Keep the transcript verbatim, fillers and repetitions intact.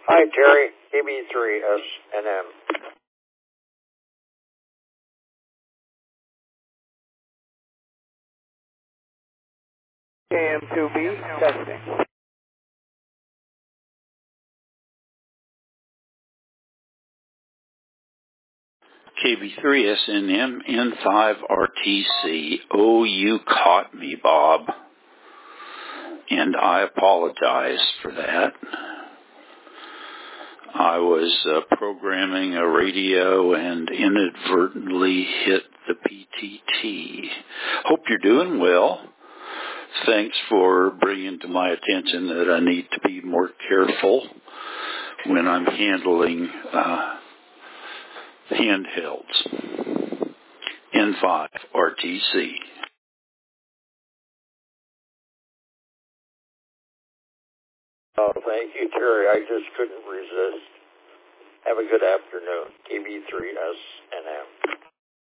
Hi, Terry. K B three S N M. K M two B, testing. K B three S N M N five R T C. Oh, you caught me, Bob. And I apologize for that. I was uh, programming a radio and inadvertently hit the P T T. Hope you're doing well. Thanks for bringing to my attention that I need to be more careful when I'm handling uh, handhelds. N five R T C. Oh, thank you, Terry. I just couldn't resist. Have a good afternoon. K B three S